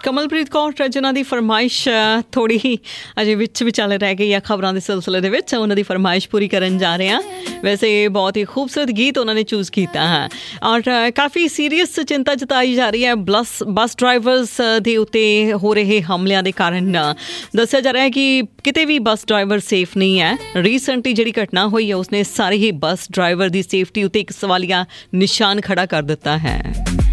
ਕਮਲਪ੍ਰੀਤ ਕੌਰ ਜਿਨ੍ਹਾਂ ਦੀ ਫਰਮਾਇਸ਼ ਥੋੜ੍ਹੀ ਹੀ ਅਜੇ ਵਿੱਚ ਵਿਚਾਲੇ ਰਹਿ ਗਈ ਆ ਖਬਰਾਂ ਦੇ ਸਿਲਸਿਲੇ ਦੇ ਵਿੱਚ, ਉਹਨਾਂ ਦੀ ਫਰਮਾਇਸ਼ ਪੂਰੀ ਕਰਨ ਜਾ ਰਹੇ ਹਾਂ। ਵੈਸੇ ਬਹੁਤ ਹੀ ਖੂਬਸੂਰਤ ਗੀਤ ਉਹਨਾਂ ਨੇ ਚੂਜ਼ ਕੀਤਾ ਹੈ ਔਰ ਕਾਫੀ ਸੀਰੀਅਸ ਚਿੰਤਾ ਜਤਾਈ ਜਾ ਰਹੀ ਹੈ ਬੱਸ ਡਰਾਈਵਰਸ ਦੇ ਉੱਤੇ ਹੋ ਰਹੇ ਹਮਲਿਆਂ ਦੇ ਕਾਰਨ। ਦੱਸਿਆ ਜਾ ਰਿਹਾ ਹੈ ਕਿ ਕਿਤੇ ਵੀ ਬੱਸ ਡਰਾਈਵਰ ਸੇਫ ਨਹੀਂ ਹੈ। ਰੀਸੈਂਟਲੀ ਜਿਹੜੀ ਘਟਨਾ ਹੋਈ ਹੈ ਉਸਨੇ ਸਾਰੇ ਹੀ ਬੱਸ ਡਰਾਈਵਰ ਦੀ ਸੇਫਟੀ ਉੱਤੇ ਇੱਕ ਸਵਾਲੀਆ ਨਿਸ਼ਾਨ ਖੜਾ ਕਰ ਦਿੱਤਾ ਹੈ।